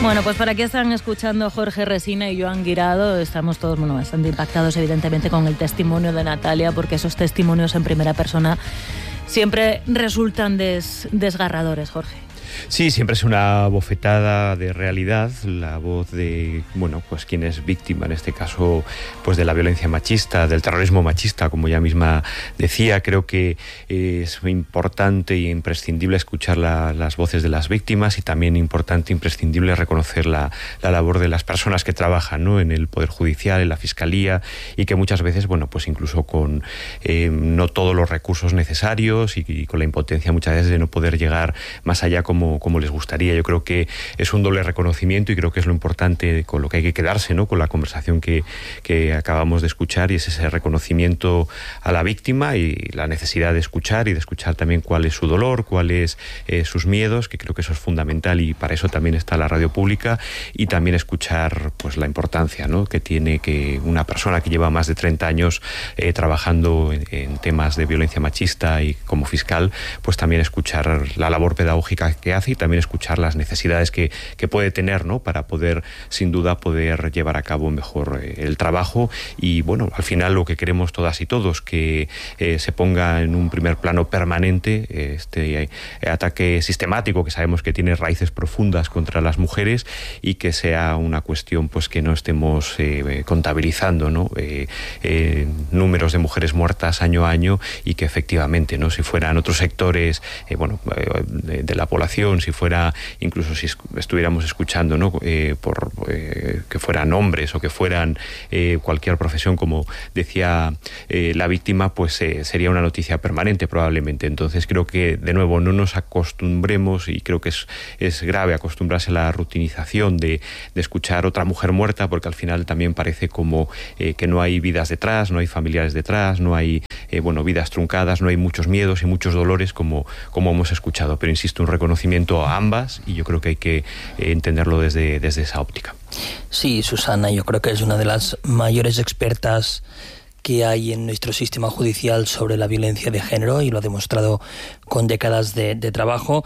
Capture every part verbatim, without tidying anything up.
Bueno, pues para aquí están escuchando Jorge Resina y Joan Guirado. Estamos todos bueno, bastante impactados, evidentemente, con el testimonio de Natalia, porque esos testimonios en primera persona siempre resultan des, desgarradores, Jorge. Sí, siempre es una bofetada de realidad, la voz de, bueno, pues quien es víctima, en este caso, pues de la violencia machista, del terrorismo machista, como ella misma decía. Creo que es importante e imprescindible escuchar la, las voces de las víctimas, y también importante e imprescindible reconocer la, la labor de las personas que trabajan, ¿no?, en el Poder Judicial, en la Fiscalía, y que muchas veces, bueno, pues incluso con eh, no todos los recursos necesarios y, y con la impotencia muchas veces de no poder llegar más allá como Como, como les gustaría. Yo creo que es un doble reconocimiento, y creo que es lo importante con lo que hay que quedarse, ¿no?, con la conversación que, que acabamos de escuchar, y es ese reconocimiento a la víctima y la necesidad de escuchar, y de escuchar también cuál es su dolor, cuáles eh, sus miedos, que creo que eso es fundamental, y para eso también está la radio pública, y también escuchar pues la importancia, ¿no?, que tiene que una persona que lleva más de treinta años eh, trabajando en, en temas de violencia machista y como fiscal, pues también escuchar la labor pedagógica que hace, y también escuchar las necesidades que, que puede tener, ¿no?, para poder, sin duda, poder llevar a cabo mejor eh, el trabajo. Y bueno, al final lo que queremos todas y todos, que eh, se ponga en un primer plano permanente eh, este eh, ataque sistemático que sabemos que tiene raíces profundas contra las mujeres, y que sea una cuestión pues que no estemos eh, contabilizando, ¿no?, eh, eh, números de mujeres muertas año a año, y que efectivamente, ¿no?, si fueran otros sectores eh, bueno, eh, de, de la población, si fuera, incluso si estuviéramos escuchando, ¿no?, eh, por eh, que fueran hombres o que fueran eh, cualquier profesión, como decía eh, la víctima, pues eh, sería una noticia permanente probablemente. Entonces creo que, de nuevo, no nos acostumbremos, y creo que es, es grave acostumbrarse a la rutinización de, de escuchar otra mujer muerta, porque al final también parece como eh, que no hay vidas detrás, no hay familiares detrás, no hay eh, bueno, vidas truncadas, no hay muchos miedos y muchos dolores como, como hemos escuchado. Pero insisto, un reconocimiento a ambas, y yo creo que hay que eh, entenderlo desde, desde esa óptica. Sí, Susana, yo creo que es una de las mayores expertas que hay en nuestro sistema judicial sobre la violencia de género, y lo ha demostrado con décadas de, de trabajo,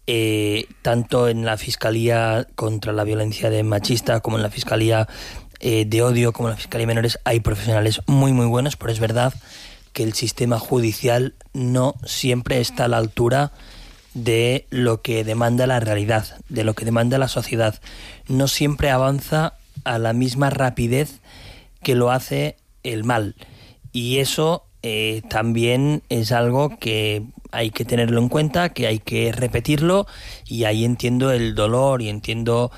eh, tanto en la Fiscalía contra la violencia de machista como en la Fiscalía eh, de odio, como en la Fiscalía de menores. Hay profesionales muy muy buenos, pero es verdad que el sistema judicial no siempre está a la altura de lo que demanda la realidad, de lo que demanda la sociedad. No siempre avanza a la misma rapidez que lo hace el mal. Y eso eh, también es algo que hay que tenerlo en cuenta, que hay que repetirlo, y ahí entiendo el dolor y entiendo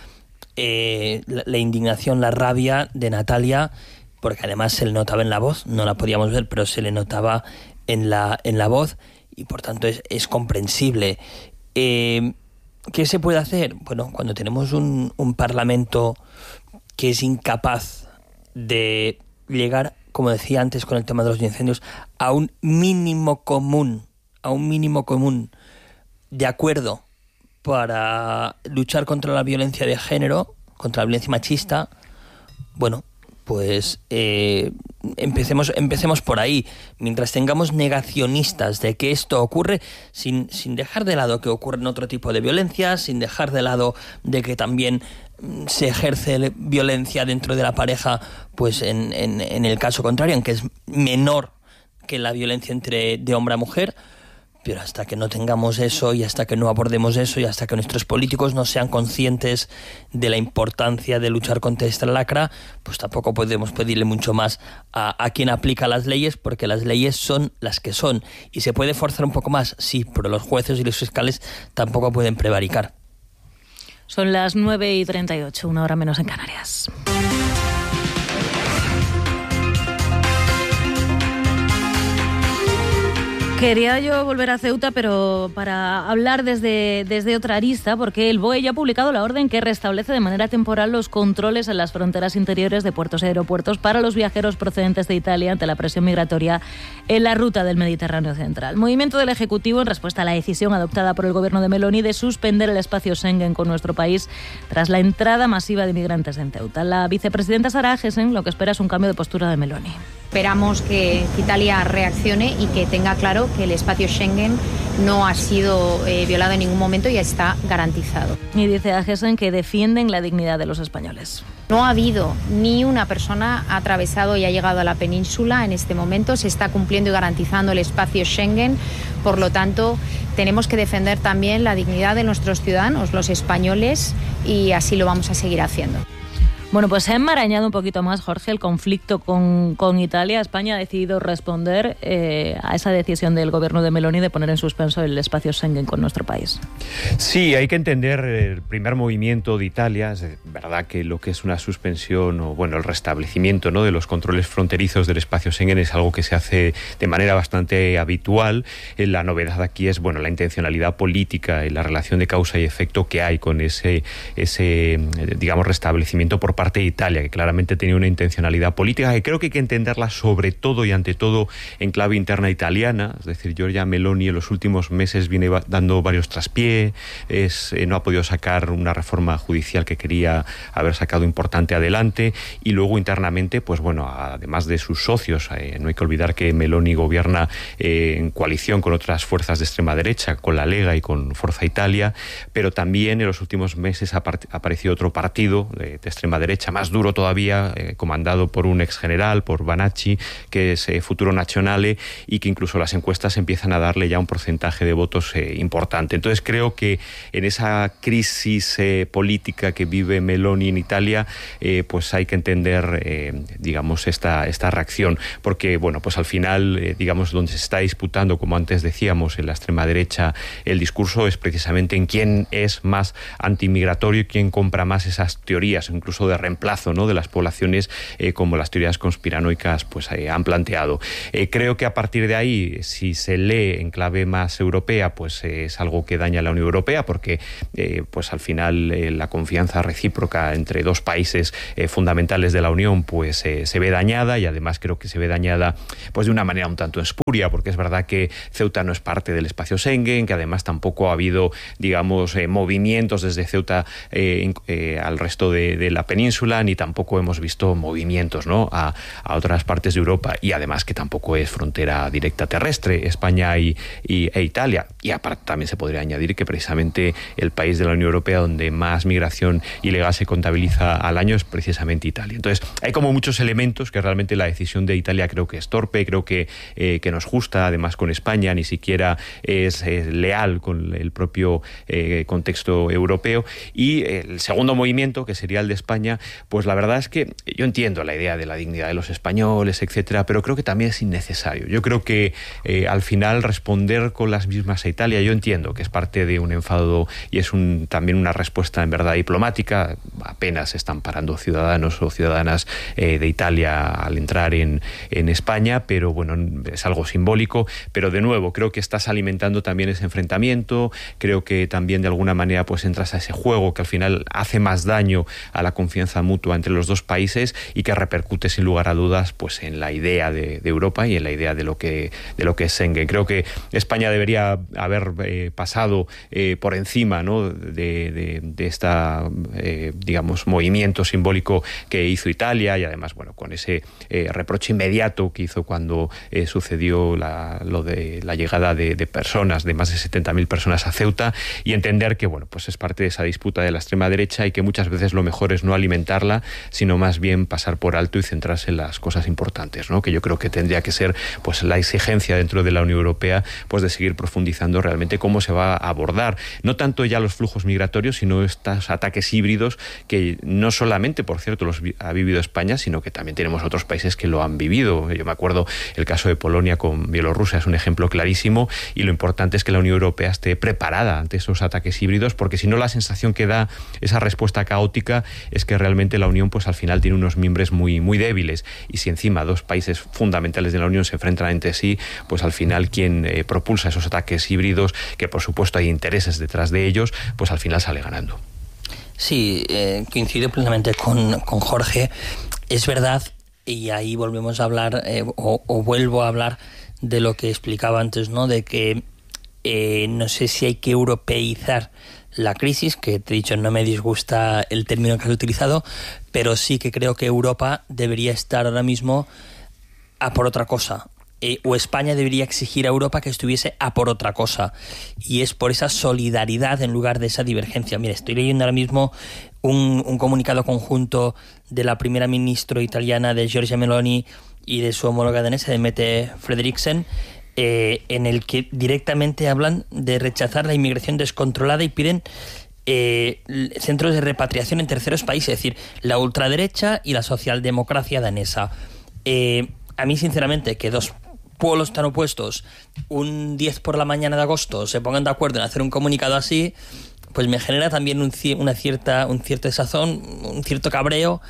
eh, la, la indignación, la rabia de Natalia, porque además se le notaba en la voz, no la podíamos ver, pero se le notaba en la, en la voz, y por tanto es, es comprensible. Eh, ¿Qué se puede hacer? Bueno, cuando tenemos un, un Parlamento que es incapaz de llegar, como decía antes con el tema de los incendios, a un mínimo común, a un mínimo común de acuerdo para luchar contra la violencia de género, contra la violencia machista, bueno, pues eh, empecemos, empecemos por ahí. Mientras tengamos negacionistas de que esto ocurre, sin, sin dejar de lado que ocurren otro tipo de violencias, sin dejar de lado de que también se ejerce violencia dentro de la pareja, pues en, en, en el caso contrario, en que es menor que la violencia entre de hombre a mujer. Pero hasta que no tengamos eso, y hasta que no abordemos eso, y hasta que nuestros políticos no sean conscientes de la importancia de luchar contra esta lacra, pues tampoco podemos pedirle mucho más a, a quien aplica las leyes, porque las leyes son las que son. ¿Y se puede forzar un poco más? Sí, pero los jueces y los fiscales tampoco pueden prevaricar. Son las nueve y treinta y ocho, una hora menos en Canarias. Quería yo volver a Ceuta, pero para hablar desde, desde otra arista, porque el B O E ya ha publicado la orden que restablece de manera temporal los controles en las fronteras interiores de puertos y aeropuertos para los viajeros procedentes de Italia ante la presión migratoria en la ruta del Mediterráneo central. Movimiento del Ejecutivo en respuesta a la decisión adoptada por el gobierno de Meloni de suspender el espacio Schengen con nuestro país tras la entrada masiva de migrantes en Ceuta. La vicepresidenta Sara Agesen lo que espera es un cambio de postura de Meloni. Esperamos que Italia reaccione y que tenga claro que el espacio Schengen no ha sido eh, violado en ningún momento y está garantizado. Y dice Ageson que defienden la dignidad de los españoles. No ha habido ni una persona ha atravesado y ha llegado a la península en este momento. Se está cumpliendo y garantizando el espacio Schengen. Por lo tanto, tenemos que defender también la dignidad de nuestros ciudadanos, los españoles, y así lo vamos a seguir haciendo. Bueno, pues se ha enmarañado un poquito más, Jorge, el conflicto con, con Italia. España ha decidido responder eh, a esa decisión del gobierno de Meloni de poner en suspenso el espacio Schengen con nuestro país. Sí, hay que entender el primer movimiento de Italia. Es verdad que lo que es una suspensión o, bueno, el restablecimiento, ¿no?, de los controles fronterizos del espacio Schengen es algo que se hace de manera bastante habitual. La novedad aquí es, bueno, la intencionalidad política y la relación de causa y efecto que hay con ese, ese digamos, restablecimiento por parte de Italia, que claramente tenía una intencionalidad política, que creo que hay que entenderla sobre todo y ante todo en clave interna italiana. Es decir, Giorgia Meloni en los últimos meses viene dando varios traspiés, es, eh, no ha podido sacar una reforma judicial que quería haber sacado importante adelante, y luego internamente, pues bueno, además de sus socios, eh, no hay que olvidar que Meloni gobierna eh, en coalición con otras fuerzas de extrema derecha, con la Lega y con Forza Italia, pero también en los últimos meses ha aparecido otro partido de, de extrema derecha, más duro todavía, eh, comandado por un ex general, por Banacci, que es eh, Futuro Nazionale, y que incluso las encuestas empiezan a darle ya un porcentaje de votos eh, importante. Entonces creo que en esa crisis eh, política que vive Meloni en Italia, eh, pues hay que entender, eh, digamos, esta, esta reacción, porque, bueno, pues al final, eh, digamos, donde se está disputando, como antes decíamos, en la extrema derecha, el discurso es precisamente en quién es más antimigratorio y quién compra más esas teorías, incluso de reemplazo, ¿no?, de las poblaciones, eh, como las teorías conspiranoicas pues eh, han planteado. Eh, creo que a partir de ahí, si se lee en clave más europea, pues eh, es algo que daña a la Unión Europea, porque eh, pues al final eh, la confianza recíproca entre dos países eh, fundamentales de la Unión pues eh, se ve dañada, y además creo que se ve dañada pues de una manera un tanto espuria, porque es verdad que Ceuta no es parte del espacio Schengen, que además tampoco ha habido, digamos, eh, movimientos desde Ceuta eh, eh, al resto de, de la península, ni tampoco hemos visto movimientos, ¿no?, a, a otras partes de Europa, y además que tampoco es frontera directa terrestre España y, y, e Italia. Y aparte también se podría añadir que precisamente el país de la Unión Europea donde más migración ilegal se contabiliza al año es precisamente Italia. Entonces hay como muchos elementos que realmente la decisión de Italia creo que es torpe, creo que, eh, que nos justa además con España, ni siquiera es, es leal con el propio eh, contexto europeo. Y el segundo movimiento, que sería el de España, pues la verdad es que yo entiendo la idea de la dignidad de los españoles, etcétera, pero creo que también es innecesario. Yo creo que eh, al final responder con las mismas a Italia, yo entiendo que es parte de un enfado y es un, también una respuesta en verdad diplomática. Apenas están parando ciudadanos o ciudadanas eh, de Italia al entrar en, en España, pero bueno, es algo simbólico. Pero de nuevo, creo que estás alimentando también ese enfrentamiento, creo que también de alguna manera pues entras a ese juego que al final hace más daño a la confianza mutua entre los dos países y que repercute sin lugar a dudas pues en la idea de, de Europa y en la idea de lo que de lo que es Schengen. Creo que España debería haber eh, pasado eh, por encima, ¿no?, de, de, de esta eh, digamos movimiento simbólico que hizo Italia, y además bueno con ese eh, reproche inmediato que hizo cuando eh, sucedió la, lo de la llegada de, de personas, de más de setenta mil personas a Ceuta, y entender que bueno pues es parte de esa disputa de la extrema derecha y que muchas veces lo mejor es no alimentarla, sino más bien pasar por alto y centrarse en las cosas importantes, ¿no?, que yo creo que tendría que ser pues la exigencia dentro de la Unión Europea pues de seguir profundizando realmente cómo se va a abordar, no tanto ya los flujos migratorios, sino estos ataques híbridos que no solamente, por cierto, los ha vivido España, sino que también tenemos otros países que lo han vivido. Yo me acuerdo el caso de Polonia con Bielorrusia, es un ejemplo clarísimo, y lo importante es que la Unión Europea esté preparada ante esos ataques híbridos, porque si no la sensación que da esa respuesta caótica es que realmente la Unión pues al final tiene unos miembros muy, muy débiles, y si encima dos países fundamentales de la Unión se enfrentan entre sí, pues al final quien eh, propulsa esos ataques híbridos, que por supuesto hay intereses detrás de ellos, pues al final sale ganando. Sí, eh, coincido plenamente con, con Jorge. Es verdad, y ahí volvemos a hablar, eh, o, o vuelvo a hablar de lo que explicaba antes, ¿no?, de que eh, no sé si hay que europeizar la crisis, que te he dicho, no me disgusta el término que has utilizado, pero sí que creo que Europa debería estar ahora mismo a por otra cosa. Eh, o España debería exigir a Europa que estuviese a por otra cosa. Y es por esa solidaridad en lugar de esa divergencia. Mira, estoy leyendo ahora mismo un, un comunicado conjunto de la primera ministra italiana, de Giorgia Meloni, y de su homóloga danesa, de Mette Frederiksen, eh, en el que directamente hablan de rechazar la inmigración descontrolada y piden eh, centros de repatriación en terceros países, es decir, la ultraderecha y la socialdemocracia danesa. Eh, a mí, sinceramente, que dos pueblos tan opuestos, un diez por la mañana de agosto, se pongan de acuerdo en hacer un comunicado así, pues me genera también un, una cierta, un cierto desazón, un cierto cabreo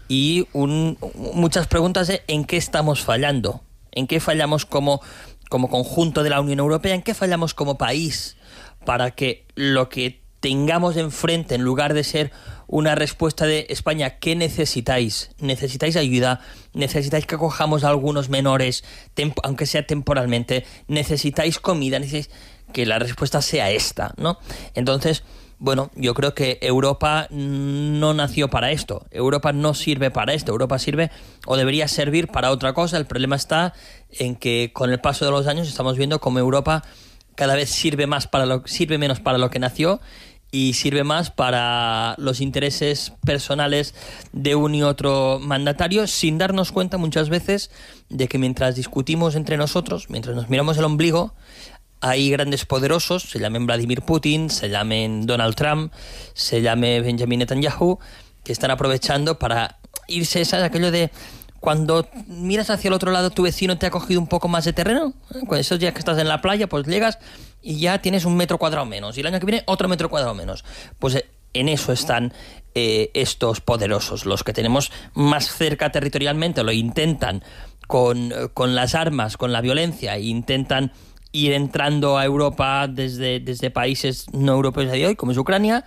y un, muchas preguntas de en qué estamos fallando, en qué fallamos como, como conjunto de la Unión Europea, en qué fallamos como país para que lo que tengamos enfrente, en lugar de ser una respuesta de España, ¿qué necesitáis? ¿Necesitáis ayuda? ¿Necesitáis que acojamos a algunos menores, temp- aunque sea temporalmente? ¿Necesitáis comida? ¿Necesitáis? Que la respuesta sea esta, ¿no? Entonces, bueno, yo creo que Europa no nació para esto. Europa no sirve para esto. Europa sirve o debería servir para otra cosa. El problema está en que con el paso de los años estamos viendo cómo Europa cada vez sirve más para lo, sirve menos para lo que nació y sirve más para los intereses personales de un y otro mandatario, sin darnos cuenta muchas veces de que mientras discutimos entre nosotros, mientras nos miramos el ombligo, hay grandes poderosos, se llamen Vladimir Putin, se llamen Donald Trump, se llame Benjamin Netanyahu, que están aprovechando para irse, ¿sabes? Aquello de cuando miras hacia el otro lado, tu vecino te ha cogido un poco más de terreno. Con esos días que estás en la playa, pues llegas y ya tienes un metro cuadrado menos. Y el año que viene, otro metro cuadrado menos. Pues en eso están eh, estos poderosos. Los que tenemos más cerca territorialmente lo intentan con, con las armas, con la violencia, e intentan ir entrando a Europa desde, desde países no europeos de hoy, como es Ucrania.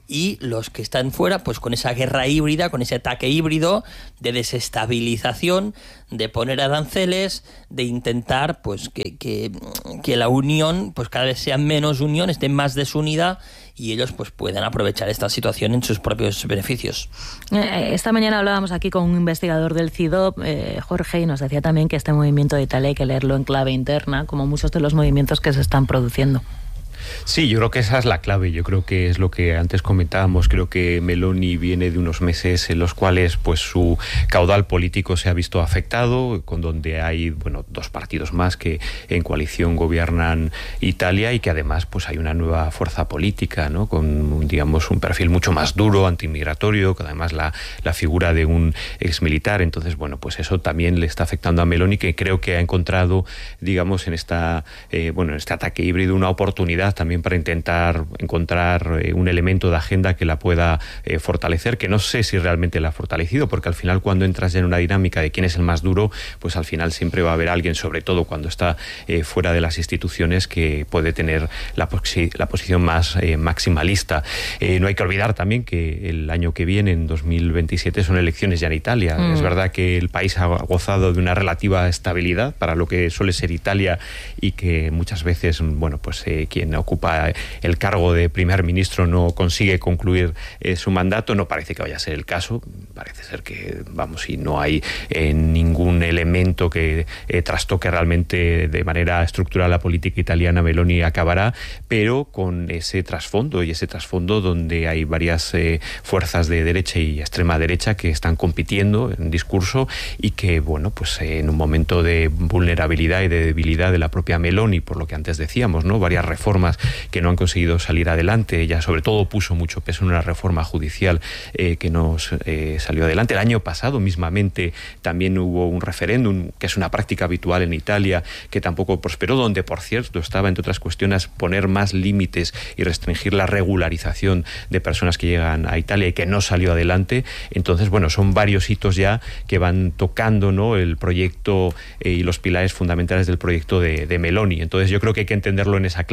Y los que están fuera, pues con esa guerra híbrida, con ese ataque híbrido de desestabilización, de poner aranceles, de intentar pues que, que, que la unión pues cada vez sea menos unión, esté más desunida y ellos pues puedan aprovechar esta situación en sus propios beneficios. Esta mañana hablábamos aquí con un investigador del C I D O P, eh, Jorge, y nos decía también que este movimiento de Italia hay que leerlo en clave interna, como muchos de los movimientos que se están produciendo. Sí, yo creo que esa es la clave. Yo creo que es lo que antes comentábamos. Creo que Meloni viene de unos meses en los cuales pues su caudal político se ha visto afectado, con donde hay bueno dos partidos más que en coalición gobiernan Italia y que además pues hay una nueva fuerza política, ¿no? Con digamos un perfil mucho más duro, antimigratorio, que además la, la figura de un exmilitar. Entonces bueno pues eso también le está afectando a Meloni, que creo que ha encontrado digamos en esta eh, bueno en este ataque híbrido una oportunidad también para intentar encontrar eh, un elemento de agenda que la pueda eh, fortalecer, que no sé si realmente la ha fortalecido, porque al final cuando entras ya en una dinámica de quién es el más duro, pues al final siempre va a haber alguien, sobre todo cuando está eh, fuera de las instituciones, que puede tener la, posi- la posición más eh, maximalista. Eh, no hay que olvidar también que el año que viene, en dos mil veintisiete, son elecciones ya en Italia. Mm. Es verdad que el país ha gozado de una relativa estabilidad para lo que suele ser Italia y que muchas veces, bueno, pues eh, quien ocupa el cargo de primer ministro no consigue concluir eh, su mandato. No parece que vaya a ser el caso. Parece ser que, vamos, y no hay eh, ningún elemento que eh, trastoque realmente de manera estructural la política italiana. Meloni acabará, pero con ese trasfondo, y ese trasfondo donde hay varias eh, fuerzas de derecha y extrema derecha que están compitiendo en discurso y que, bueno, pues eh, en un momento de vulnerabilidad y de debilidad de la propia Meloni, por lo que antes decíamos, ¿no? Varias reformas que no han conseguido salir adelante. Ella sobre todo puso mucho peso en una reforma judicial eh, que no eh, salió adelante. El año pasado mismamente también hubo un referéndum, que es una práctica habitual en Italia, que tampoco prosperó, donde por cierto estaba, entre otras cuestiones, poner más límites y restringir la regularización de personas que llegan a Italia, y que no salió adelante. Entonces, bueno, son varios hitos ya que van tocando, ¿no?, el proyecto eh, y los pilares fundamentales del proyecto de, de Meloni. Entonces yo creo que hay que entenderlo en esa clave.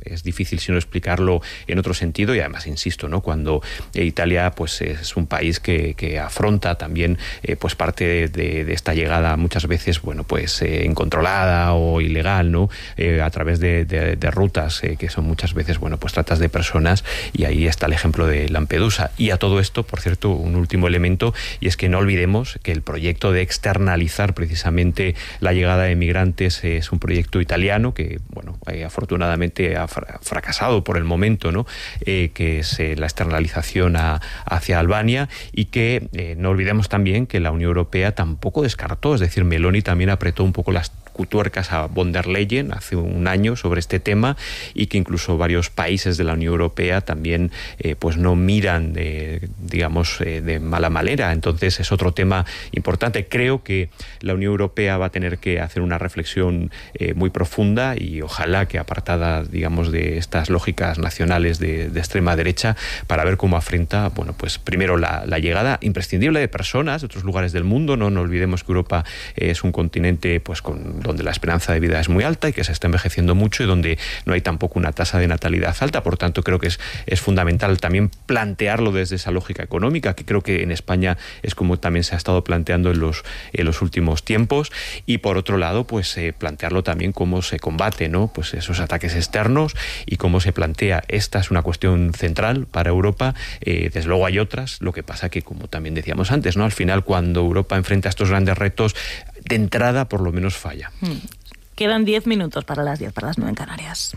es difícil sino explicarlo en otro sentido, y además insisto, ¿no? Cuando Italia pues es un país que, que afronta también eh, pues parte de, de, de esta llegada muchas veces bueno pues eh, incontrolada o ilegal, ¿no? Eh, a través de, de, de rutas eh, que son muchas veces bueno pues tratas de personas, y ahí está el ejemplo de Lampedusa. Y a todo esto, por cierto, un último elemento, y es que no olvidemos que el proyecto de externalizar precisamente la llegada de migrantes es un proyecto italiano que bueno eh, afortunadamente ha fracasado por el momento, ¿no? Eh, que es eh, la externalización a, hacia Albania, y que eh, no olvidemos también que la Unión Europea tampoco descartó, es decir, Meloni también apretó un poco las tuercas a von der Leyen hace un año sobre este tema, y que incluso varios países de la Unión Europea también eh, pues no miran de, digamos eh, de mala manera. Entonces es otro tema importante. Creo que la Unión Europea va a tener que hacer una reflexión eh, muy profunda, y ojalá que apartada digamos de estas lógicas nacionales de, de extrema derecha, para ver cómo afronta bueno pues primero la, la llegada imprescindible de personas de otros lugares del mundo. No, no olvidemos que Europa eh, es un continente pues con donde la esperanza de vida es muy alta y que se está envejeciendo mucho, y donde no hay tampoco una tasa de natalidad alta. Por tanto, creo que es, es fundamental también plantearlo desde esa lógica económica, que creo que en España es como también se ha estado planteando en los, en los últimos tiempos. Y por otro lado, pues eh, plantearlo también cómo se combate, ¿no? Pues esos ataques externos, y cómo se plantea. Esta es una cuestión central para Europa. Eh, desde luego hay otras. Lo que pasa que, como también decíamos antes, ¿no? Al final, cuando Europa enfrenta estos grandes retos, de entrada por lo menos falla. Hmm. Quedan diez minutos para las diez, para las nueve en Canarias.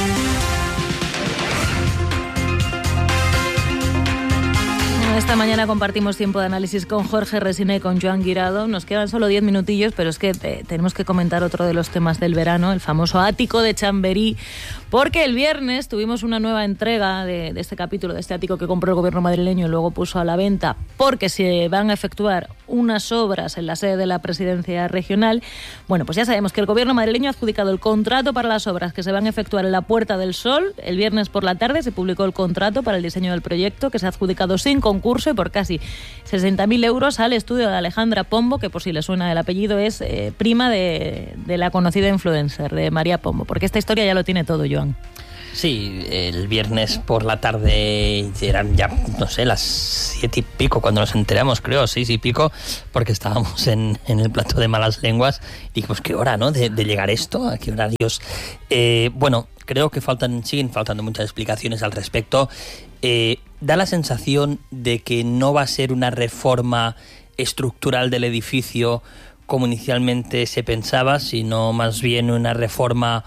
Esta mañana compartimos tiempo de análisis con Jorge Resina y con Joan Guirado. Nos quedan solo diez minutillos, pero es que te, tenemos que comentar otro de los temas del verano, el famoso ático de Chamberí, porque el viernes tuvimos una nueva entrega de, de este capítulo, de este ático que compró el gobierno madrileño y luego puso a la venta, porque se van a efectuar unas obras en la sede de la presidencia regional. Bueno, pues ya sabemos que el gobierno madrileño ha adjudicado el contrato para las obras que se van a efectuar en la Puerta del Sol. El viernes por la tarde se publicó el contrato para el diseño del proyecto, que se ha adjudicado sin concurso y por casi sesenta mil euros al estudio de Alejandra Pombo, que por si le suena el apellido es eh, prima de, de la conocida influencer, de María Pombo, porque esta historia ya lo tiene todo, Joan. Sí, el viernes por la tarde eran ya, no sé, las siete y pico cuando nos enteramos, creo, seis y pico, porque estábamos en, en el plato de malas lenguas y dijimos, qué hora, ¿no?, de, de llegar esto, a qué horarios. Eh, bueno, creo que faltan, siguen faltando muchas explicaciones al respecto. Eh, da la sensación de que no va a ser una reforma estructural del edificio como inicialmente se pensaba, sino más bien una reforma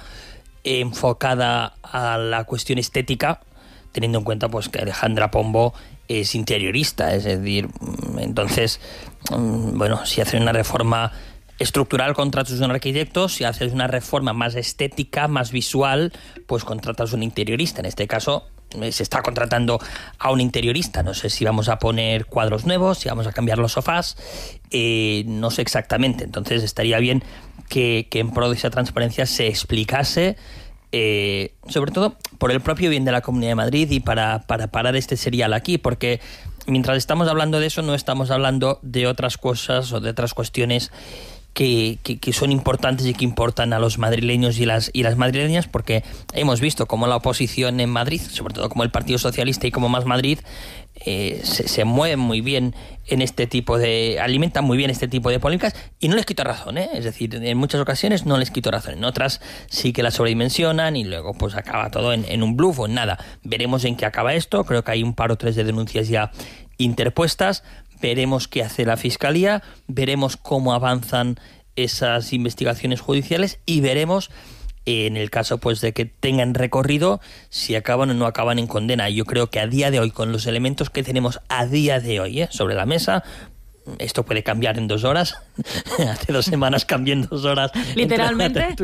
enfocada a la cuestión estética, teniendo en cuenta pues que Alejandra Pombo es interiorista, es decir, entonces, bueno, si hacen una reforma estructural contratas a un arquitecto, si haces una reforma más estética, más visual, pues contratas a un interiorista. En este caso se está contratando a un interiorista. No sé si vamos a poner cuadros nuevos, si vamos a cambiar los sofás, eh, no sé exactamente. Entonces estaría bien que, que en pro de esa transparencia se explicase, eh, sobre todo por el propio bien de la Comunidad de Madrid y para, para parar este serial aquí, porque mientras estamos hablando de eso no estamos hablando de otras cosas o de otras cuestiones Que, que, que son importantes y que importan a los madrileños y las, y las madrileñas, porque hemos visto cómo la oposición en Madrid, sobre todo como el Partido Socialista y como Más Madrid, eh, se, se mueven muy bien en este tipo de... alimentan muy bien este tipo de polémicas, y no les quito razón, ¿eh? Es decir, en muchas ocasiones no les quito razón, en otras sí que la sobredimensionan y luego pues acaba todo en, en un bluff o en nada. Veremos en qué acaba esto. Creo que hay un par o tres de denuncias ya interpuestas. Veremos qué hace la Fiscalía, veremos cómo avanzan esas investigaciones judiciales y veremos, eh, en el caso pues de que tengan recorrido, si acaban o no acaban en condena. Yo creo que a día de hoy, con los elementos que tenemos a día de hoy ¿eh? sobre la mesa, esto puede cambiar en dos horas. Hace dos semanas cambié en dos horas. Literalmente.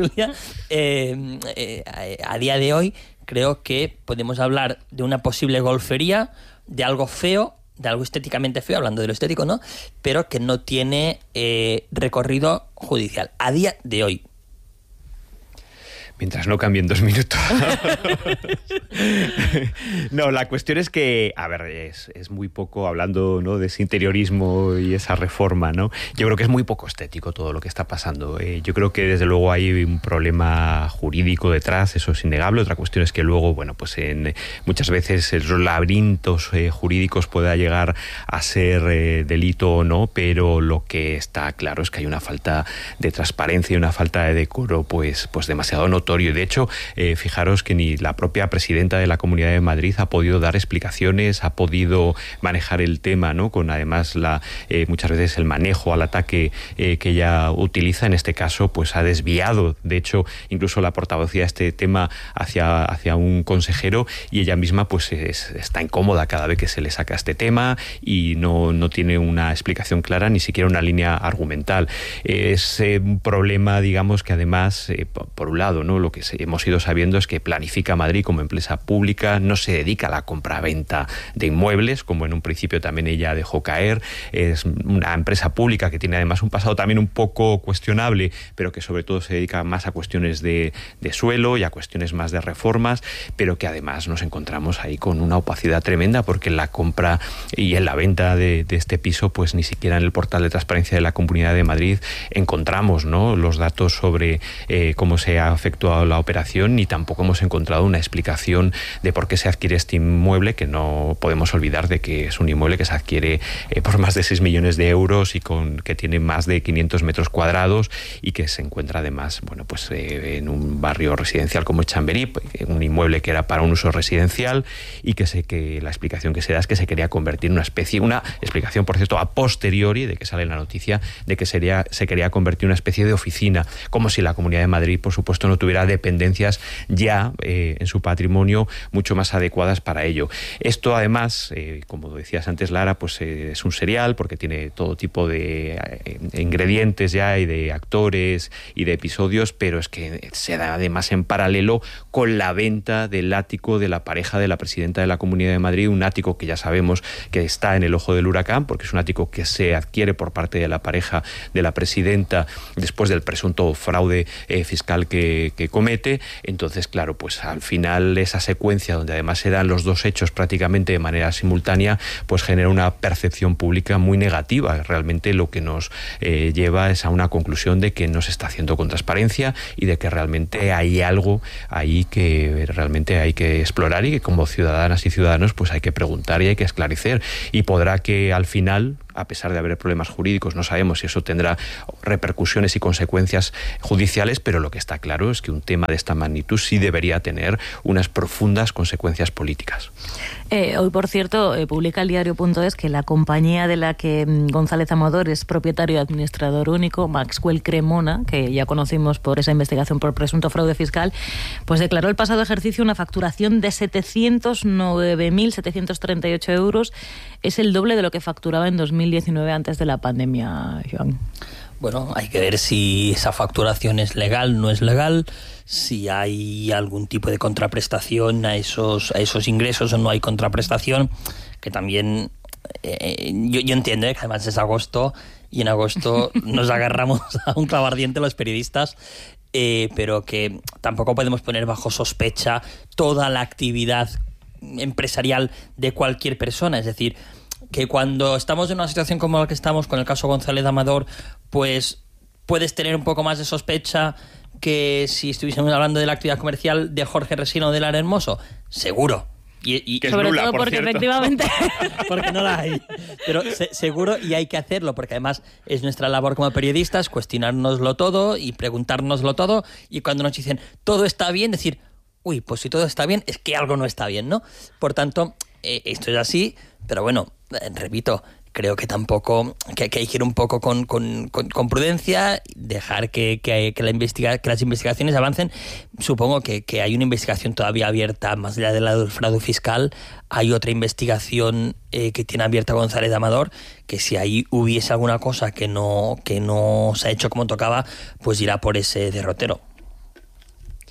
Eh, eh, a día de hoy creo que podemos hablar de una posible golfería, de algo feo, de algo estéticamente feo, hablando de lo estético, ¿no?, pero que no tiene eh, recorrido judicial a día de hoy. Mientras no cambien dos minutos. No, la cuestión es que, a ver, es, es muy poco, hablando, ¿no?, de ese interiorismo y esa reforma, ¿no? Yo creo que es muy poco estético todo lo que está pasando. Eh, yo creo que desde luego hay un problema jurídico detrás, eso es innegable. Otra cuestión es que luego, bueno, pues en, muchas veces los laberintos eh, jurídicos pueda llegar a ser eh, delito o no, pero lo que está claro es que hay una falta de transparencia y una falta de decoro, pues, pues demasiado notorio. Y de hecho, eh, fijaros que ni la propia presidenta de la Comunidad de Madrid ha podido dar explicaciones, ha podido manejar el tema, ¿no?, con además la eh, muchas veces el manejo al ataque eh, que ella utiliza. En este caso, pues ha desviado, de hecho, incluso la portavocía este tema hacia, hacia un consejero, y ella misma pues es, está incómoda cada vez que se le saca este tema y no, no tiene una explicación clara, ni siquiera una línea argumental. Es eh, un problema, digamos, que además, eh, por un lado, ¿no?, lo que hemos ido sabiendo es que Planifica Madrid como empresa pública no se dedica a la compra-venta de inmuebles, como en un principio también ella dejó caer. Es una empresa pública que tiene además un pasado también un poco cuestionable, pero que sobre todo se dedica más a cuestiones de, de suelo y a cuestiones más de reformas, pero que además nos encontramos ahí con una opacidad tremenda, porque en la compra y en la venta de, de este piso, pues ni siquiera en el portal de transparencia de la Comunidad de Madrid encontramos, ¿no?, los datos sobre eh, cómo se ha efectuado la operación, ni tampoco hemos encontrado una explicación de por qué se adquiere este inmueble, que no podemos olvidar de que es un inmueble que se adquiere eh, por más de seis millones de euros y con que tiene más de quinientos metros cuadrados y que se encuentra además, bueno, pues eh, en un barrio residencial como Chamberí, un inmueble que era para un uso residencial, y que sé que la explicación que se da es que se quería convertir en una especie, una explicación, por cierto, a posteriori de que sale la noticia, de que sería, se quería convertir en una especie de oficina, como si la Comunidad de Madrid, por supuesto, no tuviera dependencias ya eh, en su patrimonio mucho más adecuadas para ello. Esto además, eh, como decías antes, Lara, pues eh, es un serial porque tiene todo tipo de eh, ingredientes ya y de actores y de episodios, pero es que se da además en paralelo con la venta del ático de la pareja de la presidenta de la Comunidad de Madrid, un ático que ya sabemos que está en el ojo del huracán, porque es un ático que se adquiere por parte de la pareja de la presidenta después del presunto fraude eh, fiscal que, que comete. Entonces, claro, pues al final esa secuencia donde además se dan los dos hechos prácticamente de manera simultánea, pues genera una percepción pública muy negativa. Realmente lo que nos eh, lleva es a una conclusión de que no se está haciendo con transparencia y de que realmente hay algo ahí que realmente hay que explorar y que como ciudadanas y ciudadanos pues hay que preguntar y hay que esclarecer. Y podrá que al final, a pesar de haber problemas jurídicos, no sabemos si eso tendrá repercusiones y consecuencias judiciales, pero lo que está claro es que un tema de esta magnitud sí debería tener unas profundas consecuencias políticas. Eh, hoy, por cierto, eh, publica el diario punto es que la compañía de la que González Amador es propietario y administrador único, Maxwell Cremona, que ya conocimos por esa investigación por presunto fraude fiscal, pues declaró el pasado ejercicio una facturación de setecientos nueve mil setecientos treinta y ocho euros. Es el doble de lo que facturaba en dos mil diecinueve antes de la pandemia, Joan. Bueno, hay que ver si esa facturación es legal, no es legal, si hay algún tipo de contraprestación a esos, a esos ingresos o no hay contraprestación, que también eh, yo, yo entiendo eh, que además es agosto y en agosto nos agarramos a un clavo ardiente los periodistas, eh, pero que tampoco podemos poner bajo sospecha toda la actividad empresarial de cualquier persona. Es decir, que cuando estamos en una situación como la que estamos con el caso González Amador, pues puedes tener un poco más de sospecha que si estuviésemos hablando de la actividad comercial de Jorge Resino o de Lara Hermoso. Seguro. Y, y, que sobre nula, todo por porque cierto. efectivamente porque no la hay, pero se, seguro, y hay que hacerlo porque además es nuestra labor como periodistas cuestionárnoslo todo y preguntárnoslo todo, y cuando nos dicen todo está bien, decir uy, pues si todo está bien es que algo no está bien, ¿no? Por tanto, eh, esto es así, pero bueno, eh, repito, creo que tampoco, que, que hay que ir un poco con, con, con, con prudencia, dejar que, que, que, la investiga, que las investigaciones avancen. Supongo que, que hay una investigación todavía abierta, más allá de la del fraude fiscal, hay otra investigación eh, que tiene abierta González Amador, que si ahí hubiese alguna cosa que no, que no se ha hecho como tocaba, pues irá por ese derrotero.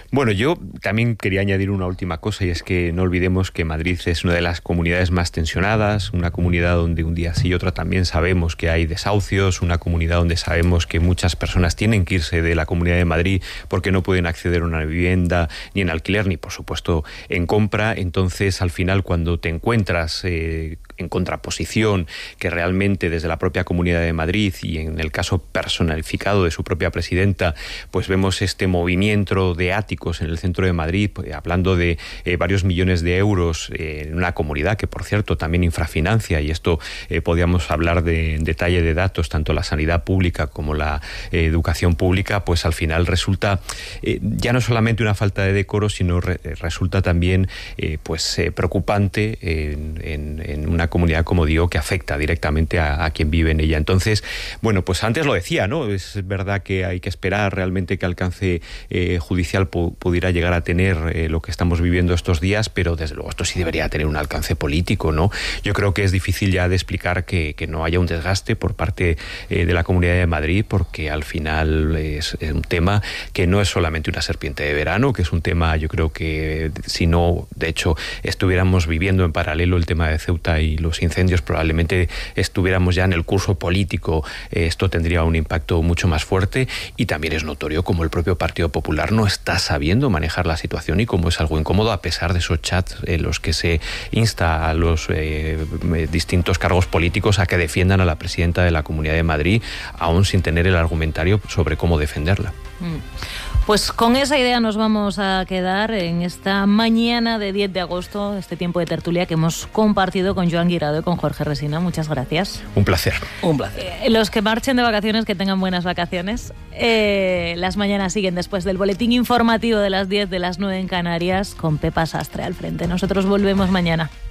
Bueno, yo también quería añadir una última cosa, y es que no olvidemos que Madrid es una de las comunidades más tensionadas, una comunidad donde un día sí y otro también sabemos que hay desahucios, una comunidad donde sabemos que muchas personas tienen que irse de la Comunidad de Madrid porque no pueden acceder a una vivienda ni en alquiler ni, por supuesto, en compra. Entonces, al final, cuando te encuentras eh, en contraposición, que realmente desde la propia Comunidad de Madrid y en el caso personificado de su propia presidenta, pues vemos este movimiento de áticos en el centro de Madrid, pues, hablando de eh, varios millones de euros eh, en una comunidad que, por cierto, también infrafinancia, y esto eh, podríamos hablar de en detalle de datos, tanto la sanidad pública como la eh, educación pública, pues al final resulta eh, ya no solamente una falta de decoro, sino re, resulta también eh, pues eh, preocupante en, en, en una comunidad, como digo, que afecta directamente a, a quien vive en ella. Entonces, bueno, pues antes lo decía, ¿no? Es verdad que hay que esperar realmente que alcance eh, judicial pu- pudiera llegar a tener eh, lo que estamos viviendo estos días, pero desde luego esto sí debería tener un alcance político, ¿no? Yo creo que es difícil ya de explicar que, que no haya un desgaste por parte eh, de la Comunidad de Madrid, porque al final es, es un tema que no es solamente una serpiente de verano, que es un tema, yo creo que si no, de hecho, estuviéramos viviendo en paralelo el tema de Ceuta y los incendios, probablemente estuviéramos ya en el curso político, eh, esto tendría un impacto mucho más fuerte. Y también es notorio como el propio Partido Popular no está sabiendo manejar la situación y como es algo incómodo, a pesar de esos chats en los que se insta a los eh, distintos cargos políticos a que defiendan a la presidenta de la Comunidad de Madrid, aún sin tener el argumentario sobre cómo defenderla. Pues con esa idea nos vamos a quedar en esta mañana de diez de agosto, este tiempo de tertulia que hemos compartido con Joan Guirado y con Jorge Resina. Muchas gracias. Un placer. Un placer. Eh, los que marchen de vacaciones, que tengan buenas vacaciones. Eh, las mañanas siguen después del boletín informativo de las diez, de las nueve en Canarias, con Pepa Sastre al frente. Nosotros volvemos mañana.